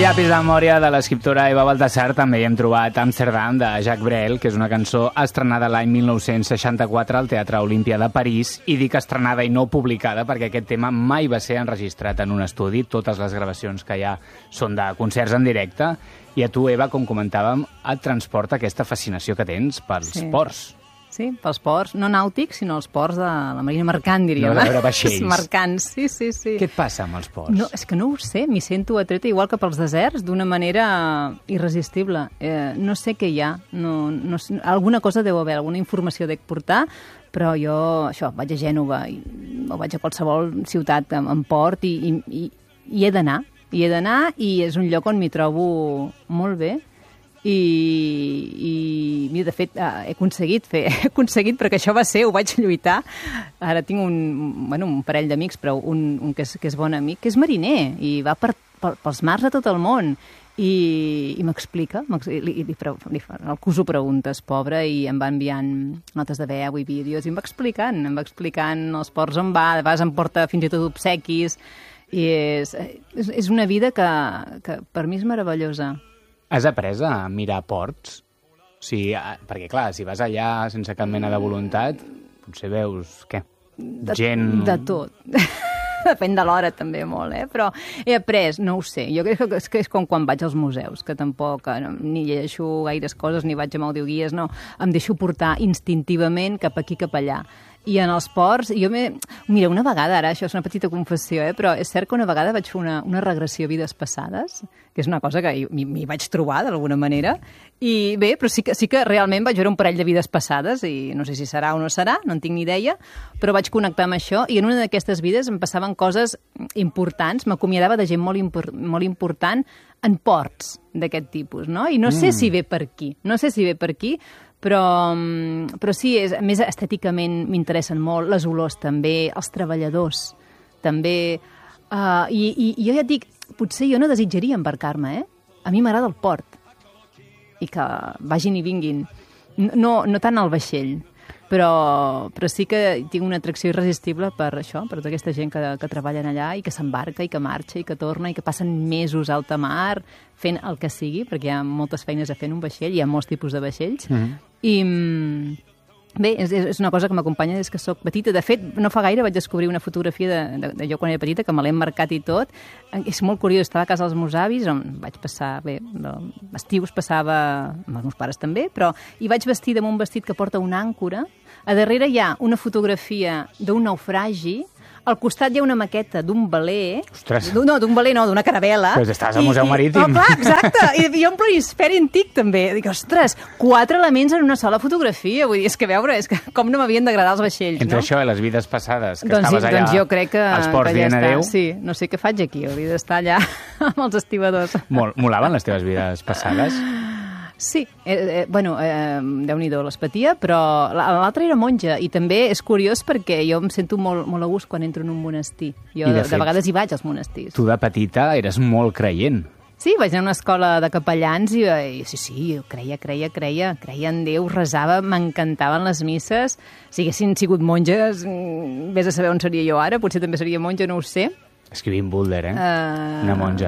Llapis de memòria de l'escriptora Eva Baltasar. També hi hem trobat Amsterdam, de Jacques Brel, que és una cançó estrenada l'any 1964 al Teatre Olímpia de París, i dic estrenada i no publicada perquè aquest tema mai va ser enregistrat en un estudi. Totes les gravacions que hi ha són de concerts en directe, i a tu, Eva, com comentàvem, et transporta aquesta fascinació que tens pels ports. Sí, pels ports, no nàutics, sinó els ports de la marina mercant, diríem. No, de veure vaixells. Els mercants, sí. Què et passa amb els ports? No, és que no ho sé, m'hi sento atreta igual que pels deserts, d'una manera irresistible. No sé què hi ha, no sé, alguna cosa deu haver, alguna informació dec portar, però jo, això, vaig a Gènova o vaig a qualsevol ciutat en port i he d'anar. I és un lloc on m'hi trobo molt bé. I de fet he aconseguit perquè això va ser, ho vaig lluitar. Ara tinc un parell d'amics, però un que és bon amic, que és mariner i va pels mars de tot el món i m'explica, el cus ho preguntes, pobre, i em va enviant notes de veu i vídeos i em va explicant els ports on va, de vegades em porta fins i tot obsequis, i és una vida que per mi és meravellosa. Has après a mirar ports? Sí, perquè, clar, si vas allà sense cap mena de voluntat, potser veus, què? Gent... De tot. Depèn de l'hora, també, molt, però he après, no ho sé. Jo crec que és com quan vaig als museus, que tampoc ni llegeixo gaires coses, ni vaig amb audioguies, no. Em deixo portar instintivament cap aquí, cap allà. I en els ports, mira, una vegada, ara, això és una petita confessió, però és cert que una vegada vaig fer una regressió a vides passades, que és una cosa que m'hi vaig trobar d'alguna manera, i bé, però sí que realment vaig veure un parell de vides passades, i no sé si serà o no serà, no en tinc ni idea, però vaig connectar amb això, i en una d'aquestes vides em passaven coses importants, m'acomiadava de gent molt important en ports d'aquest tipus, no? I no sé si ve per aquí, però sí, a més, estèticament m'interessen molt, les olors també, els treballadors també, i jo ja et dic, potser jo no desitjaria embarcar-me, A mi m'agrada el port, i que vagin i vinguin, no tant el vaixell, però sí que tinc una atracció irresistible per això, per tota aquesta gent que treballen allà i que s'embarca i que marxa i que torna i que passen mesos a alta mar fent el que sigui, perquè hi ha moltes feines a fer en un vaixell, hi ha molts tipus de vaixells, i bé, és una cosa que m'acompanya des que soc petita. De fet, no fa gaire vaig descobrir una fotografia de jo quan era petita, que me l'he marcat i tot. És molt curiós, estava a casa dels meus avis, on vaig passar, estius passava amb els meus pares també, però hi vaig vestir amb un vestit que porta una àncora. A darrere hi ha una fotografia d'un naufragi, al costat hi ha una maqueta d'un veler... Ostres! No, d'un veler no, d'una caravela. Però estàs al Museu Marítim. Clar, exacte. I jo en planisferi antic, també. Dic, ostres, 4 elements en una sola fotografia. Vull dir, és que com no m'havien d'agradar els vaixells, Entre això i les vides passades, que estaves allà jo crec que, als ports ja dient adéu... Sí, no sé què faig aquí, hauria d'estar allà amb els estibadors. Molaven les teves vides passades? Sí, Déu-n'hi-do, les patia, però l'altra era monja, i també és curiós perquè jo em sento molt a gust quan entro en un monestir. Jo de vegades hi vaig als monestirs. Tu de petita eres molt creient. Sí, vaig anar a una escola de capellans i sí, creia en Déu, resava, m'encantaven les misses. Si haguessin sigut monges, vés a saber on seria jo ara, potser també seria monja, no ho sé. Escrivint Boulder, una monja.